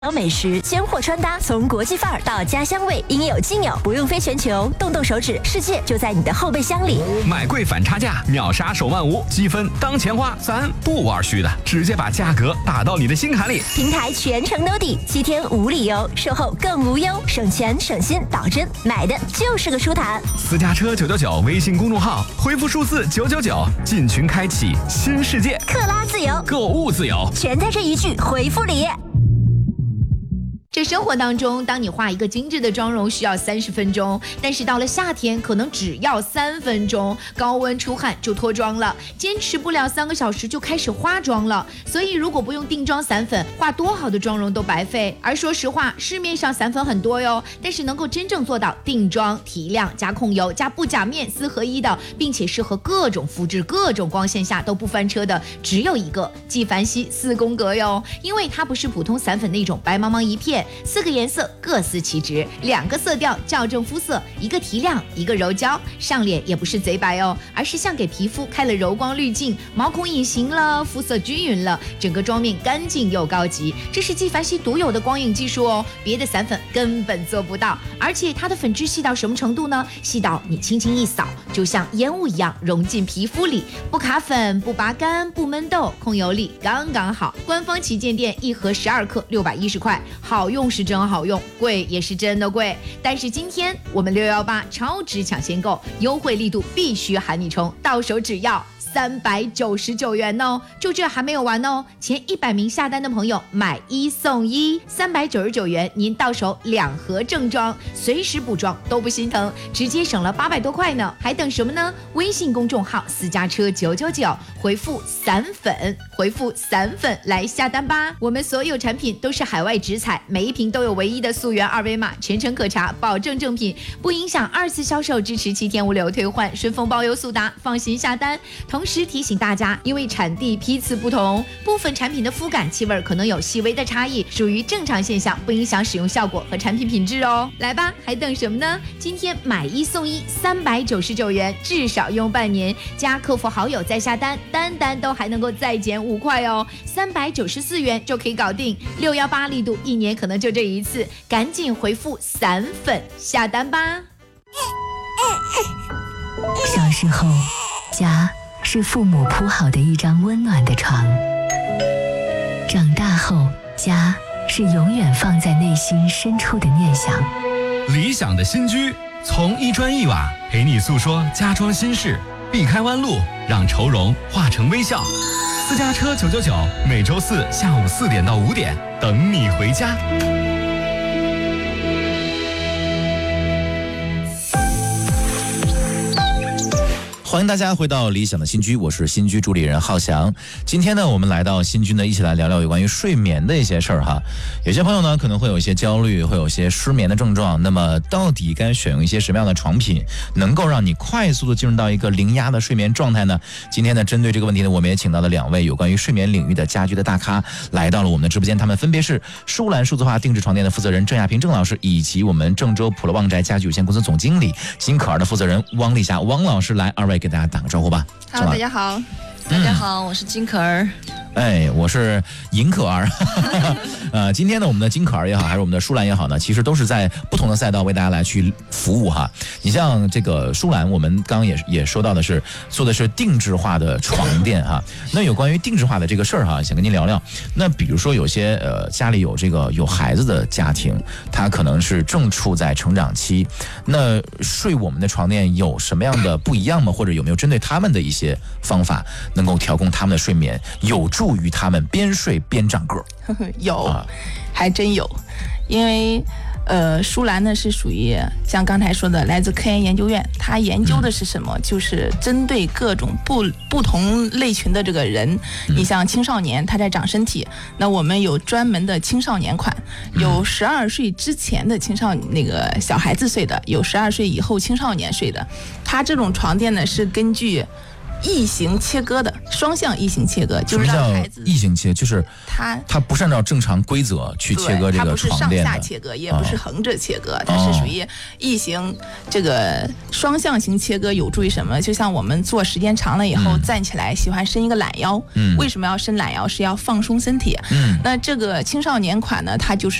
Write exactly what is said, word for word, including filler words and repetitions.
美食、鲜货、穿搭，从国际范儿到家乡味，应有尽有，不用飞全球，动动手指，世界就在你的后备箱里。 买贵反差价，秒杀手慢无，积分当钱花，咱不玩虚的，直接把价格打到你的心坎里。 平台全程 no 底，七天无理由，售后更无忧，省钱省心，保真，买的就是个舒坦。 私家车九九九微信公众号，回复数字九九九，进群开启新世界， 克拉自由， 购物自由， 全在这一句回复里。 这生活当中，当你画一个精致的妆容需要三十分钟，但是到了夏天可能只要三分钟，高温出汗就脱妆了，坚持不了三个小时就开始化妆了。所以如果不用定妆散粉，化多好的妆容都白费。而说实话，市面上散粉很多哟，但是能够真正做到定妆、提亮、加控油、加不假面四合一的，并且适合各种肤质、各种光线下都不翻车的，只有一个纪梵希四宫格哟。因为它不是普通散粉那种白茫茫一片，四个颜色各司其职，两个色调校正肤色，一个提亮，一个柔焦，上脸也不是贼白哦，而是像给皮肤开了柔光滤镜，毛孔隐形了，肤色均匀了，整个妆面干净又高级。这是纪梵希独有的光影技术哦，别的散粉根本做不到。而且它的粉质细到什么程度呢？细到你轻轻一扫，就像烟雾一样融进皮肤里，不卡粉，不拔干，不闷痘，控油力刚刚好。官方旗舰店一盒十二克，六百一十块，好用是真好用，贵也是真的贵。但是今天我们六一八超值抢先购，优惠力度必须喊你冲，到手只要三百九十九元哦，就这还没有完哦！前一百名下单的朋友买一送一，三百九十九元，您到手两盒正装，随时补妆都不心疼，直接省了八百多块呢，还等什么呢？微信公众号私家车九九九，回复散粉，回复散粉来下单吧。我们所有产品都是海外直采，每一瓶都有唯一的溯源二维码，全程可查，保证正品，不影响二次销售，支持七天无理由退换，顺丰包邮速达，放心下单。同时提醒大家，因为产地批次不同，部分产品的肤感、气味可能有细微的差异，属于正常现象，不影响使用效果和产品品质哦。来吧，还等什么呢？今天买一送一，三百九十九元，至少用半年，加客服好友再下单，单单都还能够再减五块哦，三百九十四元就可以搞定。六一八力度一年可能就这一次，赶紧回复散粉下单吧。 小时候，家是父母铺好的一张温暖的床，长大后，家是永远放在内心深处的念想。 理想的新居，从一砖一瓦陪你诉说家装心事，避开弯路，让愁容化成微笑。私家车九九九，每周四下午四点到五点，等你回家。 欢迎大家回到理想的新居，我是新居主理人浩翔。今天呢，我们来到新居呢，一起来聊聊有关于睡眠的一些事儿哈。有些朋友呢，可能会有一些焦虑，会有一些失眠的症状。那么，到底该选用一些什么样的床品，能够让你快速的进入到一个零压的睡眠状态呢？今天呢，针对这个问题呢，我们也请到了两位有关于睡眠领域的家居的大咖，来到了我们的直播间。他们分别是舒兰数字化定制床垫的负责人郑亚萍郑老师，以及我们郑州普乐旺宅家居有限公司总经理金可儿的负责人汪丽霞汪老师。来，二位给大家打个招呼吧。 Hello， 大家好。大家好，我是金可儿。 哎，我是尹可儿。呃，今天呢，我们的金可儿也好，还是我们的舒兰也好呢，其实都是在不同的赛道为大家来去服务哈。你像这个舒兰，我们刚刚也也说到的是做的是定制化的床垫哈。那有关于定制化的这个事儿哈，想跟您聊聊。那比如说有些呃家里有这个有孩子的家庭，他可能是正处在成长期，那睡我们的床垫有什么样的不一样吗？或者有没有针对他们的一些方法，能够调控他们的睡眠，有助于他们边睡边长个儿？ 有、啊，还真有。因为呃，舒兰呢是属于像刚才说的来自科研研究院，它研究的是什么？嗯、就是针对各种不不同类群的这个人，嗯、你像青少年他在长身体，那我们有专门的青少年款，有十二岁之前的青少那个小孩子睡的，有十二岁以后青少年睡的。它这种床垫呢是根据异形切割的，双向异形切割，就是让孩子异形切，就是他他不是按照正常规则去切割这个床垫的， 它不是上下切割，也不是横着切割，哦、它是属于异形这个双向型切割，有助于什么？就像我们坐时间长了以后、嗯、站起来喜欢伸一个懒腰，嗯，为什么要伸懒腰？是要放松身体。嗯，那这个青少年款呢，它就是